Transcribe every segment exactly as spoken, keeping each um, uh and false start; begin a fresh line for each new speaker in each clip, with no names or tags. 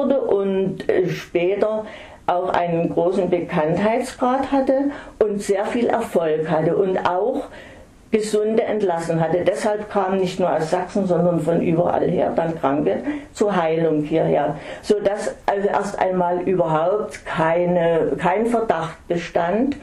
und später auch einen großen Bekanntheitsgrad hatte und sehr viel Erfolg hatte und auch Gesunde entlassen hatte. Deshalb kamen nicht nur aus Sachsen, sondern von überall her dann Kranke zur Heilung hierher. Sodass also erst einmal überhaupt keine, kein Verdacht bestand,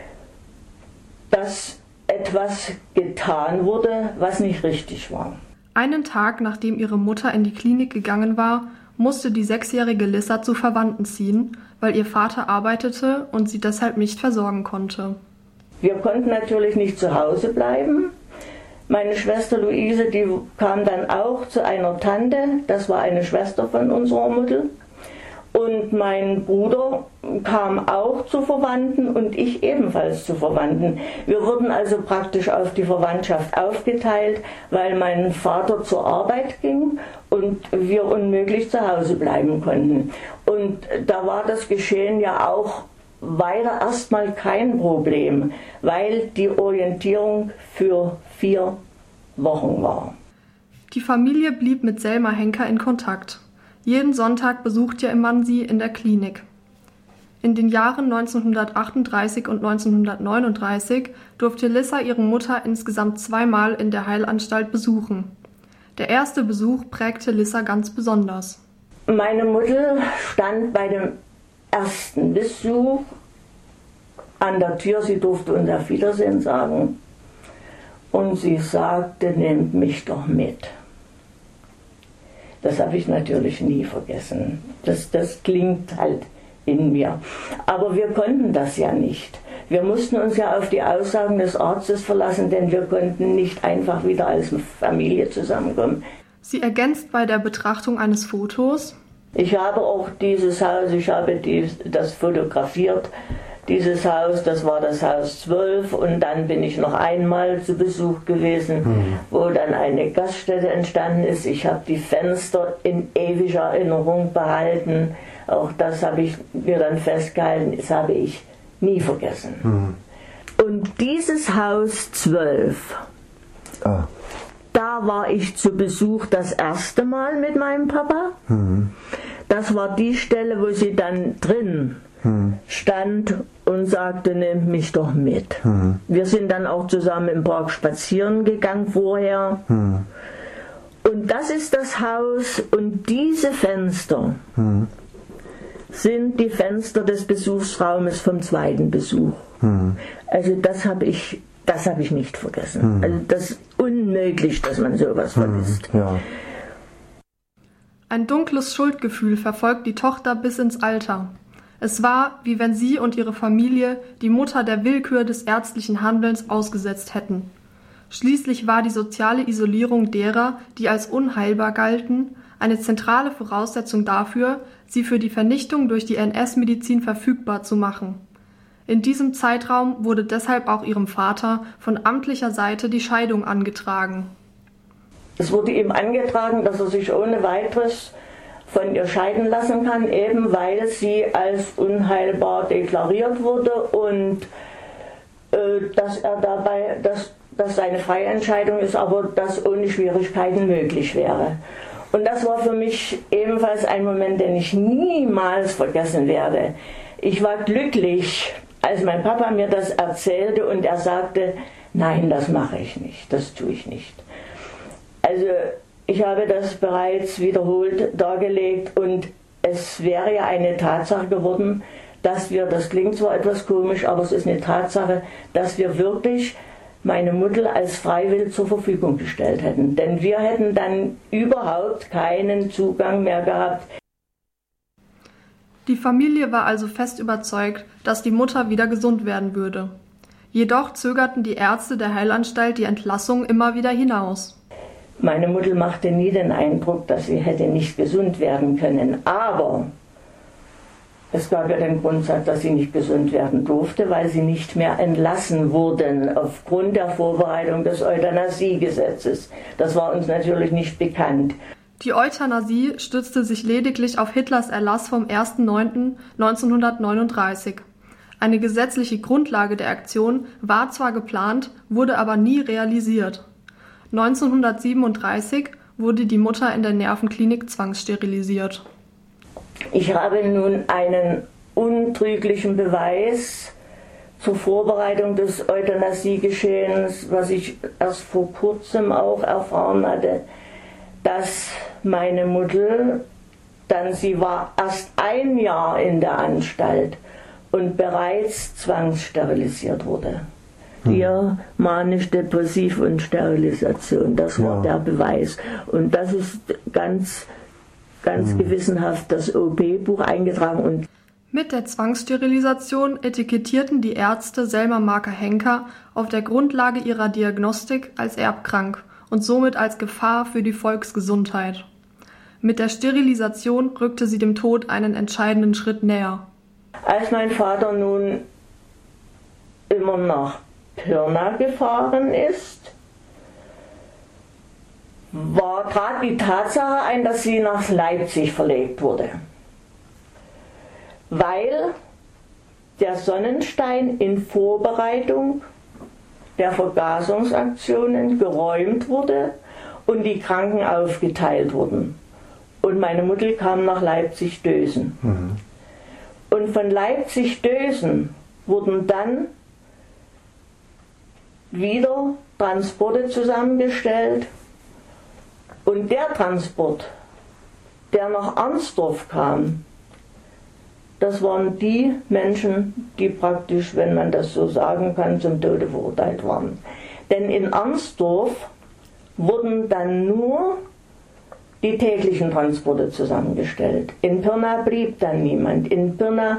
dass etwas getan wurde, was nicht richtig war.
Einen Tag, nachdem ihre Mutter in die Klinik gegangen war, musste die sechsjährige Lissa zu Verwandten ziehen, weil ihr Vater arbeitete und sie deshalb nicht versorgen konnte.
Wir konnten natürlich nicht zu Hause bleiben. Meine Schwester Luise, die kam dann auch zu einer Tante, das war eine Schwester von unserer Mutter. Und mein Bruder kam auch zu Verwandten und ich ebenfalls zu Verwandten. Wir wurden also praktisch auf die Verwandtschaft aufgeteilt, weil mein Vater zur Arbeit ging und wir unmöglich zu Hause bleiben konnten. Und da war das Geschehen ja auch weiter erstmal kein Problem, weil die Orientierung für vier Wochen war.
Die Familie blieb mit Selma Henker in Kontakt. Jeden Sonntag besuchte ihr Mann sie in der Klinik. In den Jahren neunzehnhundertachtunddreißig und neunzehnhundertneununddreißig durfte Lissa ihre Mutter insgesamt zweimal in der Heilanstalt besuchen. Der erste Besuch prägte Lissa ganz besonders.
Meine Mutter stand bei dem ersten Besuch an der Tür, sie durfte uns auf Wiedersehen sagen und sie sagte, nehmt mich doch mit. Das habe ich natürlich nie vergessen. Das, das klingt halt in mir. Aber wir konnten das ja nicht. Wir mussten uns ja auf die Aussagen des Arztes verlassen, denn wir konnten nicht einfach wieder als Familie zusammenkommen.
Sie ergänzt bei der Betrachtung eines Fotos:
Ich habe auch dieses Haus, ich habe dies, das fotografiert, dieses Haus, das war das Haus zwölf und dann bin ich noch einmal zu Besuch gewesen, mhm. wo dann eine Gaststätte entstanden ist. Ich habe die Fenster in ewiger Erinnerung behalten, auch das habe ich mir dann festgehalten, das habe ich nie vergessen. Mhm. Und dieses Haus zwölf, ah. da war ich zu Besuch das erste Mal mit meinem Papa. Mhm. Das war die Stelle, wo sie dann drin hm. stand und sagte, nehmt mich doch mit. Hm. Wir sind dann auch zusammen im Park spazieren gegangen vorher. Hm. Und das ist das Haus und diese Fenster hm. sind die Fenster des Besuchsraumes vom zweiten Besuch. Hm. Also das habe ich, das habe ich nicht vergessen. Hm. Also das ist unmöglich, dass man sowas hm. vergisst.
Ja. Ein dunkles Schuldgefühl verfolgt die Tochter bis ins Alter. Es war, wie wenn sie und ihre Familie die Mutter der Willkür des ärztlichen Handelns ausgesetzt hätten. Schließlich war die soziale Isolierung derer, die als unheilbar galten, eine zentrale Voraussetzung dafür, sie für die Vernichtung durch die N S-Medizin verfügbar zu machen. In diesem Zeitraum wurde deshalb auch ihrem Vater von amtlicher Seite die Scheidung angetragen.
Es wurde ihm angetragen, dass er sich ohne weiteres von ihr scheiden lassen kann, eben weil sie als unheilbar deklariert wurde und äh, dass er dabei, dass, dass seine freie Entscheidung ist, aber dass ohne Schwierigkeiten möglich wäre. Und das war für mich ebenfalls ein Moment, den ich niemals vergessen werde. Ich war glücklich, als mein Papa mir das erzählte und er sagte, nein, das mache ich nicht, das tue ich nicht. Also ich habe das bereits wiederholt dargelegt und es wäre ja eine Tatsache geworden, dass wir, das klingt zwar etwas komisch, aber es ist eine Tatsache, dass wir wirklich meine Mutter als freiwillig zur Verfügung gestellt hätten. Denn wir hätten dann überhaupt keinen Zugang mehr gehabt.
Die Familie war also fest überzeugt, dass die Mutter wieder gesund werden würde. Jedoch zögerten die Ärzte der Heilanstalt die Entlassung immer wieder hinaus.
Meine Mutter machte nie den Eindruck, dass sie hätte nicht gesund werden können. Aber es gab ja den Grundsatz, dass sie nicht gesund werden durfte, weil sie nicht mehr entlassen wurden aufgrund der Vorbereitung des Euthanasiegesetzes. Das war uns natürlich nicht bekannt.
Die Euthanasie stützte sich lediglich auf Hitlers Erlass vom ersten neunten neunzehnhundertneununddreißig. Eine gesetzliche Grundlage der Aktion war zwar geplant, wurde aber nie realisiert. neunzehnhundertsiebenunddreißig wurde die Mutter in der Nervenklinik zwangssterilisiert.
Ich habe nun einen untrüglichen Beweis zur Vorbereitung des Euthanasiegeschehens, was ich erst vor kurzem auch erfahren hatte, dass meine Mutter, dann sie war erst ein Jahr in der Anstalt und bereits zwangssterilisiert wurde. Hier manisch-depressiv und Sterilisation, das war ja der Beweis. Und das ist ganz, ganz hm. gewissenhaft das O B-Buch eingetragen. Und
mit der Zwangssterilisation etikettierten die Ärzte Selma Marker-Henker auf der Grundlage ihrer Diagnostik als erbkrank und somit als Gefahr für die Volksgesundheit. Mit der Sterilisation rückte sie dem Tod einen entscheidenden Schritt näher.
Als mein Vater nun immer nach Pirna gefahren ist, war gerade die Tatsache ein, dass sie nach Leipzig verlegt wurde. Weil der Sonnenstein in Vorbereitung der Vergasungsaktionen geräumt wurde und die Kranken aufgeteilt wurden. Und meine Mutter kam nach Leipzig-Dösen. Mhm. Und von Leipzig-Dösen wurden dann wieder Transporte zusammengestellt. Und der Transport, der nach Arnsdorf kam, das waren die Menschen, die praktisch, wenn man das so sagen kann, zum Tode verurteilt waren. Denn in Arnsdorf wurden dann nur die täglichen Transporte zusammengestellt. In Pirna blieb dann niemand. In Pirna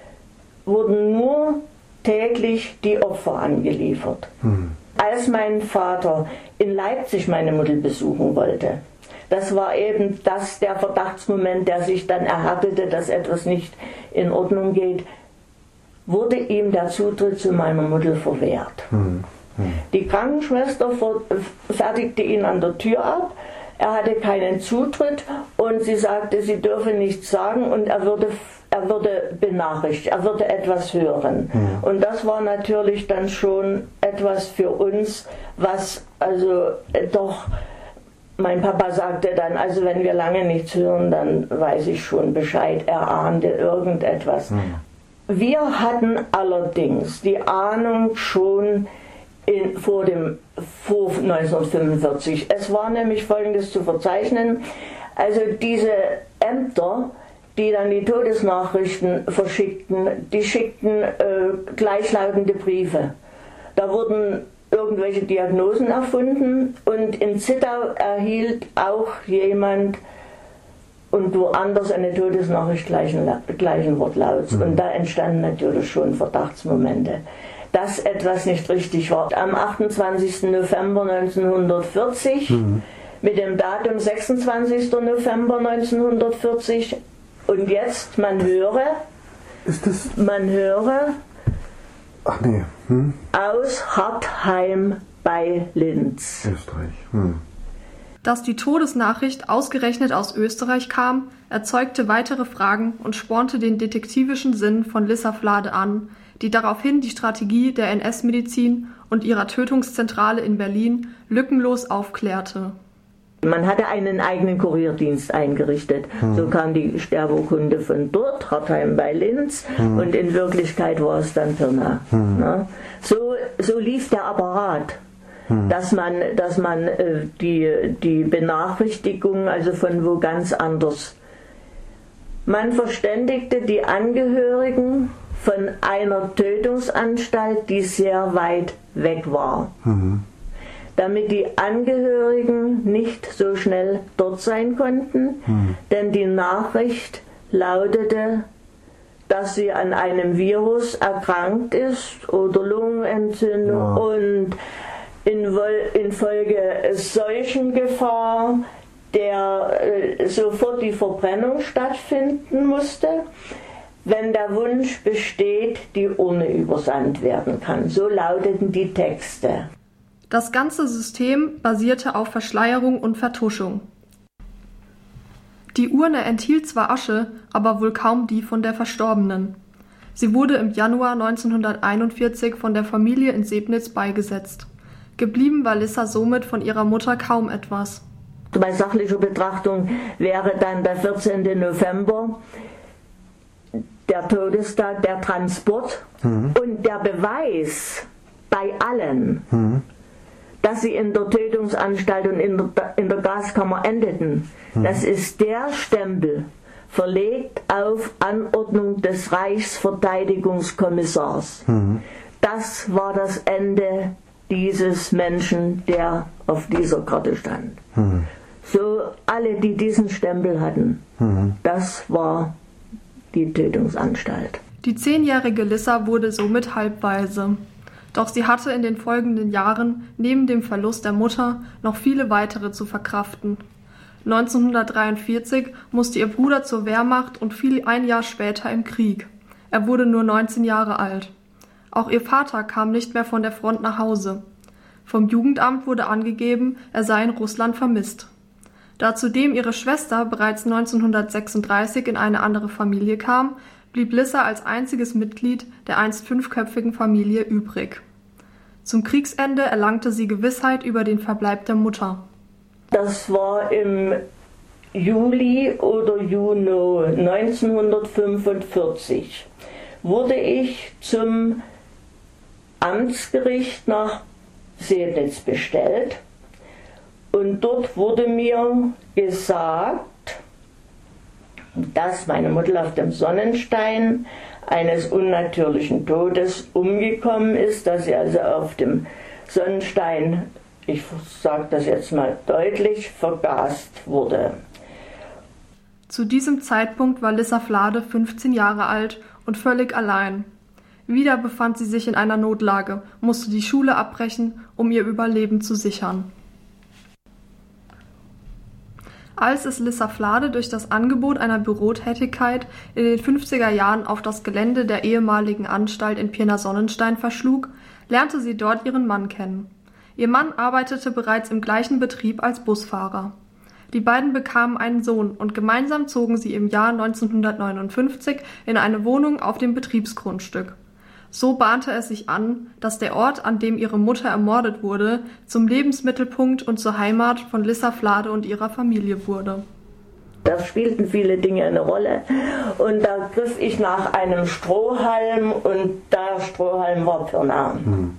wurden nur täglich die Opfer angeliefert. Hm. Als mein Vater in Leipzig meine Mutter besuchen wollte, das war eben das, der Verdachtsmoment, der sich dann erhärtete, dass etwas nicht in Ordnung geht, wurde ihm der Zutritt zu meiner Mutter verwehrt. Hm. Hm. Die Krankenschwester fertigte ihn an der Tür ab, er hatte keinen Zutritt und sie sagte, sie dürfe nichts sagen und er würde, er würde benachrichtigt, er würde etwas hören. Hm. Und das war natürlich dann schon etwas für uns, was also äh, doch... Mein Papa sagte dann, also wenn wir lange nichts hören, dann weiß ich schon Bescheid, er ahnte irgendetwas. Mhm. Wir hatten allerdings die Ahnung schon in, vor, dem, vor neunzehnhundertfünfundvierzig. Es war nämlich Folgendes zu verzeichnen, also diese Ämter, die dann die Todesnachrichten verschickten, die schickten äh, gleichlautende Briefe. Da wurden irgendwelche Diagnosen erfunden und in Zittau erhielt auch jemand und woanders eine Todesnachricht gleichen, gleichen Wortlauts. Mhm. Und da entstanden natürlich schon Verdachtsmomente, dass etwas nicht richtig war. Am achtundzwanzigsten November neunzehnhundertvierzig, mhm. mit dem Datum sechsundzwanzigsten November neunzehnhundertvierzig und jetzt, man höre,
ist das?
man höre,
Ach nee. Hm?
aus Hartheim bei Linz.
Österreich. Hm.
Dass die Todesnachricht ausgerechnet aus Österreich kam, erzeugte weitere Fragen und spornte den detektivischen Sinn von Lissa Flade an, die daraufhin die Strategie der N S-Medizin und ihrer Tötungszentrale in Berlin lückenlos aufklärte.
Man hatte einen eigenen Kurierdienst eingerichtet. Hm. So kam die Sterbeurkunde von dort, Hartheim bei Linz, hm. und in Wirklichkeit war es dann Pirna. Hm. Na? So, so lief der Apparat, hm. dass man, dass man äh, die, die Benachrichtigung, also von wo ganz anders. Man verständigte die Angehörigen von einer Tötungsanstalt, die sehr weit weg war. Hm. Damit die Angehörigen nicht so schnell dort sein konnten, hm. denn die Nachricht lautete, dass sie an einem Virus erkrankt ist oder Lungenentzündung ja. und infolge Seuchengefahr, der äh, sofort die Verbrennung stattfinden musste, wenn der Wunsch besteht, die Urne übersandt werden kann. So lauteten die Texte.
Das ganze System basierte auf Verschleierung und Vertuschung. Die Urne enthielt zwar Asche, aber wohl kaum die von der Verstorbenen. Sie wurde im Januar neunzehnhunderteinundvierzig von der Familie in Sebnitz beigesetzt. Geblieben war Lissa somit von ihrer Mutter kaum etwas.
Bei sachlicher Betrachtung wäre dann der vierzehnten November der Todestag, der Transport mhm. und der Beweis bei allen, mhm. dass sie in der Tötungsanstalt und in der, in der Gaskammer endeten. Mhm. Das ist der Stempel, verlegt auf Anordnung des Reichsverteidigungskommissars. Mhm. Das war das Ende dieses Menschen, der auf dieser Karte stand. Mhm. So alle, die diesen Stempel hatten, mhm. das war die Tötungsanstalt.
Die zehnjährige Lissa wurde somit halbwaise. Doch sie hatte in den folgenden Jahren neben dem Verlust der Mutter noch viele weitere zu verkraften. neunzehnhundertdreiundvierzig musste ihr Bruder zur Wehrmacht und fiel ein Jahr später im Krieg. Er wurde nur neunzehn Jahre alt. Auch ihr Vater kam nicht mehr von der Front nach Hause. Vom Jugendamt wurde angegeben, er sei in Russland vermisst. Da zudem ihre Schwester bereits neunzehnhundertsechsunddreißig in eine andere Familie kam, blieb Lissa als einziges Mitglied der einst fünfköpfigen Familie übrig. Zum Kriegsende erlangte sie Gewissheit über den Verbleib der Mutter.
Das war im Juli oder Juni neunzehnhundertfünfundvierzig. Wurde ich zum Amtsgericht nach Sebnitz bestellt. Und dort wurde mir gesagt, dass meine Mutter auf dem Sonnenstein eines unnatürlichen Todes umgekommen ist, dass sie also auf dem Sonnenstein, ich sage das jetzt mal deutlich, vergast wurde.
Zu diesem Zeitpunkt war Lissa Flade fünfzehn Jahre alt und völlig allein. Wieder befand sie sich in einer Notlage, musste die Schule abbrechen, um ihr Überleben zu sichern. Als es Lissa Flade durch das Angebot einer Bürotätigkeit in den fünfziger Jahren auf das Gelände der ehemaligen Anstalt in Pirna-Sonnenstein verschlug, lernte sie dort ihren Mann kennen. Ihr Mann arbeitete bereits im gleichen Betrieb als Busfahrer. Die beiden bekamen einen Sohn und gemeinsam zogen sie im Jahr neunzehnhundertneunundfünfzig in eine Wohnung auf dem Betriebsgrundstück. So bahnte es sich an, dass der Ort, an dem ihre Mutter ermordet wurde, zum Lebensmittelpunkt und zur Heimat von Lissa Flade und ihrer Familie wurde.
Da spielten viele Dinge eine Rolle und da griff ich nach einem Strohhalm und der Strohhalm war Pirna. Hm.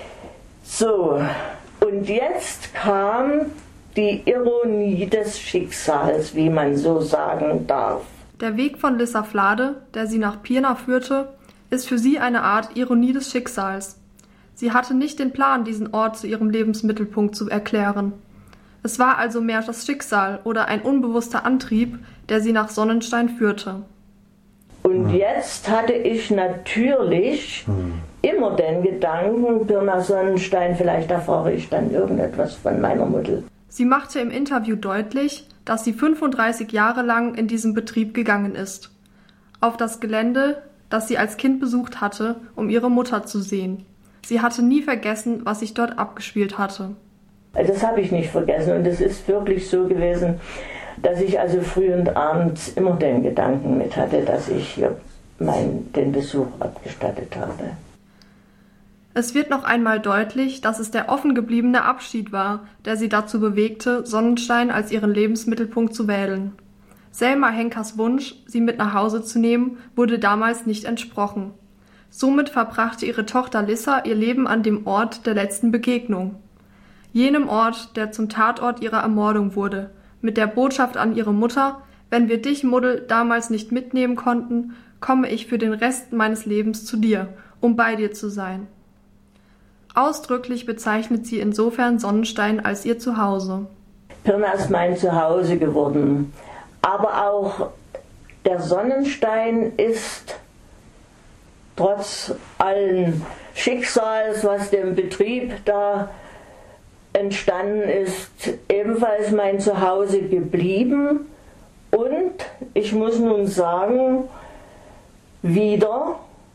So, und jetzt kam die Ironie des Schicksals, wie man so sagen darf.
Der Weg von Lissa Flade, der sie nach Pirna führte, ist für sie eine Art Ironie des Schicksals. Sie hatte nicht den Plan, diesen Ort zu ihrem Lebensmittelpunkt zu erklären. Es war also mehr das Schicksal oder ein unbewusster Antrieb, der sie nach Sonnenstein führte.
Und jetzt hatte ich natürlich hm. immer den Gedanken, Pirna Sonnenstein, vielleicht erfahre ich dann irgendetwas von meiner Mutter.
Sie machte im Interview deutlich, dass sie fünfunddreißig Jahre lang in diesem Betrieb gegangen ist. Auf das Gelände, das sie als Kind besucht hatte, um ihre Mutter zu sehen. Sie hatte nie vergessen, was sich dort abgespielt hatte.
Das habe ich nicht vergessen und es ist wirklich so gewesen, dass ich also früh und abends immer den Gedanken mit hatte, dass ich hier mein, den Besuch abgestattet habe.
Es wird noch einmal deutlich, dass es der offen gebliebene Abschied war, der sie dazu bewegte, Sonnenstein als ihren Lebensmittelpunkt zu wählen. Selma Henkers Wunsch, sie mit nach Hause zu nehmen, wurde damals nicht entsprochen. Somit verbrachte ihre Tochter Lissa ihr Leben an dem Ort der letzten Begegnung. Jenem Ort, der zum Tatort ihrer Ermordung wurde, mit der Botschaft an ihre Mutter: Wenn wir dich, Muddel, damals nicht mitnehmen konnten, komme ich für den Rest meines Lebens zu dir, um bei dir zu sein. Ausdrücklich bezeichnet sie insofern Sonnenstein als ihr Zuhause.
Pirna ist mein Zuhause geworden. Aber auch der Sonnenstein ist trotz allen Schicksals, was dem Betrieb da entstanden ist, ebenfalls mein Zuhause geblieben. Und ich muss nun sagen, wieder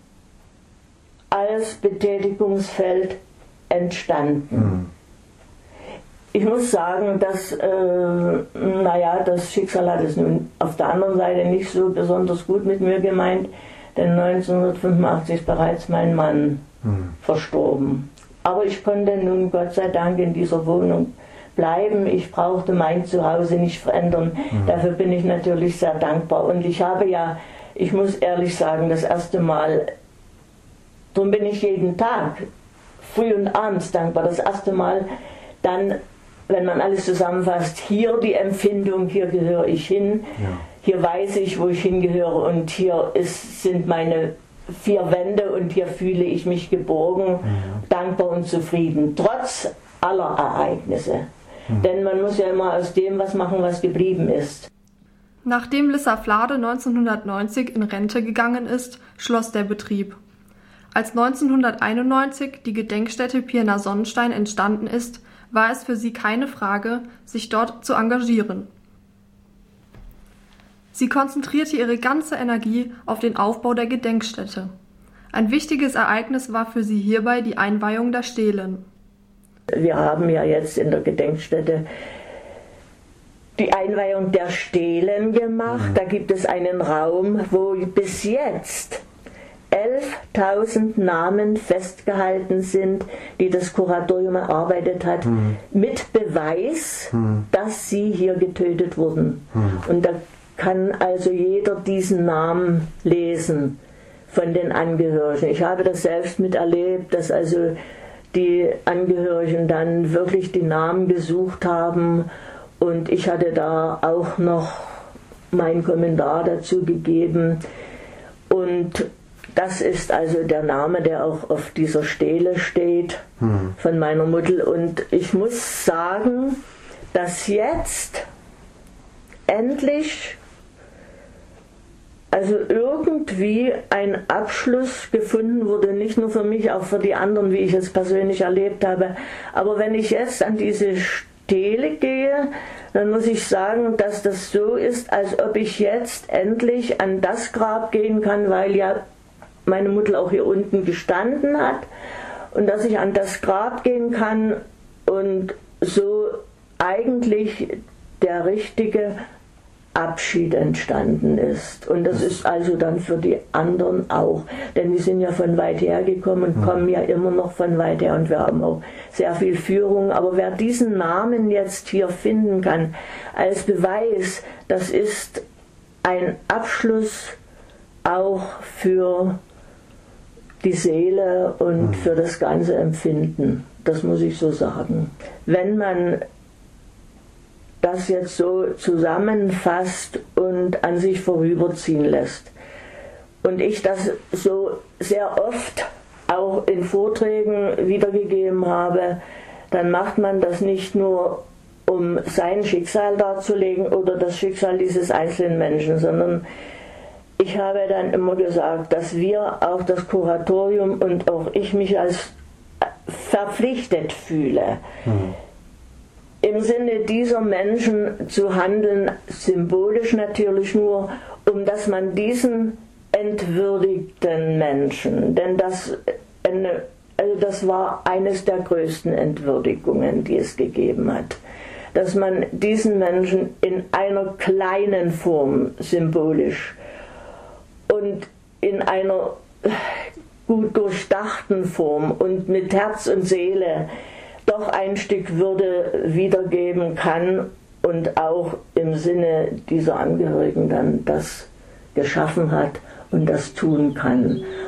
als Betätigungsfeld entstanden. Mhm. Ich muss sagen, dass, äh, naja, das Schicksal hat es nun auf der anderen Seite nicht so besonders gut mit mir gemeint, denn neunzehnhundertfünfundachtzig ist bereits mein Mann mhm. verstorben. Aber ich konnte nun Gott sei Dank in dieser Wohnung bleiben. Ich brauchte mein Zuhause nicht verändern. Mhm. Dafür bin ich natürlich sehr dankbar. Und ich habe ja, ich muss ehrlich sagen, das erste Mal, darum bin ich jeden Tag, früh und abends dankbar, das erste Mal dann, wenn man alles zusammenfasst, hier die Empfindung, hier gehöre ich hin, ja. Hier weiß ich, wo ich hingehöre und hier ist, sind meine vier Wände und hier fühle ich mich geborgen, ja. Dankbar und zufrieden, trotz aller Ereignisse. Mhm. Denn man muss ja immer aus dem was machen, was geblieben ist.
Nachdem Lissa Flade neunzehnhundertneunzig in Rente gegangen ist, schloss der Betrieb. Als neunzehnhunderteinundneunzig die Gedenkstätte Pirna Sonnenstein entstanden ist, war es für sie keine Frage, sich dort zu engagieren. Sie konzentrierte ihre ganze Energie auf den Aufbau der Gedenkstätte. Ein wichtiges Ereignis war für sie hierbei die Einweihung der Stelen.
Wir haben ja jetzt in der Gedenkstätte die Einweihung der Stelen gemacht. Da gibt es einen Raum, wo bis jetzt elftausend Namen festgehalten sind, die das Kuratorium erarbeitet hat, mhm. mit Beweis, mhm. dass sie hier getötet wurden. Mhm. Und da kann also jeder diesen Namen lesen von den Angehörigen. Ich habe das selbst miterlebt, dass also die Angehörigen dann wirklich die Namen gesucht haben und ich hatte da auch noch meinen Kommentar dazu gegeben. Und das ist also der Name, der auch auf dieser Stele steht, hm. von meiner Mutter. Und ich muss sagen, dass jetzt endlich also irgendwie ein Abschluss gefunden wurde, nicht nur für mich, auch für die anderen, wie ich es persönlich erlebt habe. Aber wenn ich jetzt an diese Stele gehe, dann muss ich sagen, dass das so ist, als ob ich jetzt endlich an das Grab gehen kann, weil ja meine Mutter auch hier unten gestanden hat und dass ich an das Grab gehen kann und so eigentlich der richtige Abschied entstanden ist. Und das ist also dann für die anderen auch, denn die sind ja von weit her gekommen und kommen ja immer noch von weit her und wir haben auch sehr viel Führung. Aber wer diesen Namen jetzt hier finden kann als Beweis, das ist ein Abschluss auch für die Seele und für das ganze Empfinden. Das muss ich so sagen. Wenn man das jetzt so zusammenfasst und an sich vorüberziehen lässt und ich das so sehr oft auch in Vorträgen wiedergegeben habe, dann macht man das nicht nur, um sein Schicksal darzulegen oder das Schicksal dieses einzelnen Menschen, sondern ich habe dann immer gesagt, dass wir, auch das Kuratorium und auch ich mich als verpflichtet fühle, mhm. im Sinne dieser Menschen zu handeln, symbolisch natürlich nur, um dass man diesen entwürdigten Menschen, denn das, eine, also das war eines der größten Entwürdigungen, die es gegeben hat, dass man diesen Menschen in einer kleinen Form symbolisch und in einer gut durchdachten Form und mit Herz und Seele doch ein Stück Würde wiedergeben kann und auch im Sinne dieser Angehörigen dann das geschaffen hat und das tun kann.